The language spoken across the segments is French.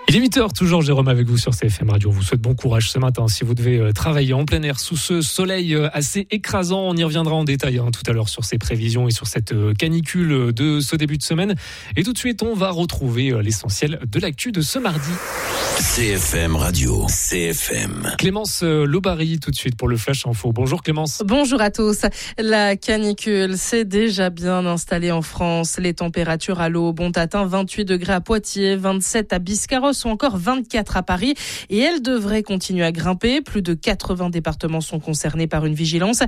Il est 8h, toujours Jérôme avec vous sur CFM Radio. On vous souhaite bon courage ce matin si vous devez travailler en plein air sous ce soleil assez écrasant. On y reviendra en détail tout à l'heure sur ces prévisions et sur cette canicule de ce début de semaine. Et tout de suite, on va retrouver l'essentiel de l'actu de ce mardi. CFM Radio, CFM. Clémence Lobary tout de suite pour le Flash Info. Bonjour Clémence. Bonjour à tous. La canicule s'est déjà bien installée en France. Les températures à l'aube ont atteint 28 degrés à Poitiers, 27 à Biscarrosse ou encore 24 à Paris. Et elles devraient continuer à grimper. Plus de 80 départements sont concernés par une vigilance.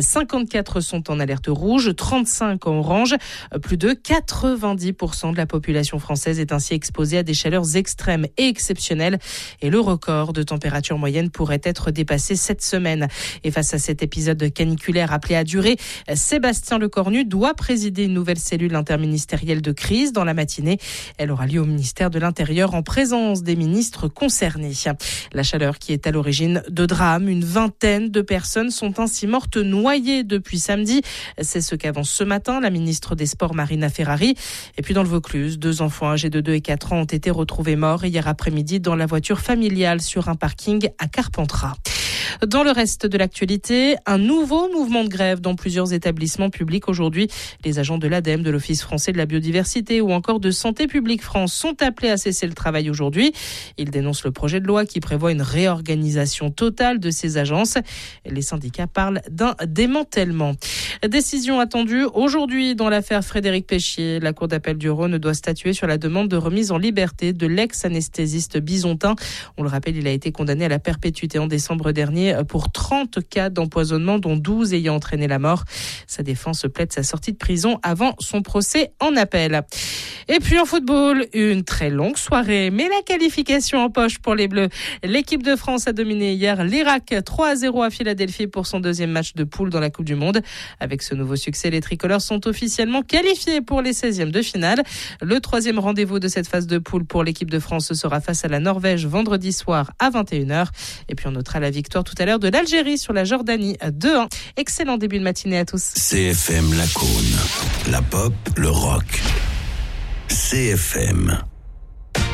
54 sont en alerte rouge, 35 en orange. Plus de 90% de la population française est ainsi exposée à des chaleurs extrêmes et exceptionnelles. Et le record de température moyenne pourrait être dépassé cette semaine. Et face à cet épisode caniculaire appelé à durer, Sébastien Lecornu doit présider une nouvelle cellule interministérielle de crise dans la matinée. Elle aura lieu au ministère de l'Intérieur en présence des ministres concernés. La chaleur qui est à l'origine de drames. Une vingtaine de personnes sont ainsi mortes noyées depuis samedi. C'est ce qu'avance ce matin la ministre des Sports Marina Ferrari. Et puis dans le Vaucluse, 2 enfants âgés de 2 et 4 ans ont été retrouvés morts hier après-midi dans la voiture familiale sur un parking à Carpentras. Dans le reste de l'actualité, un nouveau mouvement de grève dans plusieurs établissements publics aujourd'hui. Les agents de l'ADEME, de l'Office français de la biodiversité ou encore de Santé publique France sont appelés à cesser le travail aujourd'hui. Ils dénoncent le projet de loi qui prévoit une réorganisation totale de ces agences. Les syndicats parlent d'un démantèlement. Décision attendue aujourd'hui dans l'affaire Frédéric Péchier. La Cour d'appel du Rhône doit statuer sur la demande de remise en liberté de l'ex-anesthésiste bisontin. On le rappelle, il a été condamné à la perpétuité en décembre dernier pour 30 cas d'empoisonnement, dont 12 ayant entraîné la mort. Sa défense plaide sa sortie de prison avant son procès en appel. Et puis en football, une très longue soirée, mais la qualification en poche pour les Bleus. L'équipe de France a dominé hier l'Irak 3-0 à Philadelphie pour son deuxième match de poule dans la Coupe du Monde. Avec ce nouveau succès, les tricolores sont officiellement qualifiés pour les 16e de finale. Le 3e rendez-vous de cette phase de poule pour l'équipe de France sera face à la Norvège vendredi soir à 21h. Et puis on notera la victoire tout à l'heure de l'Algérie sur la Jordanie 2-1. Excellent début de matinée à tous. CFM Lacaune, la pop, le rock. CFM.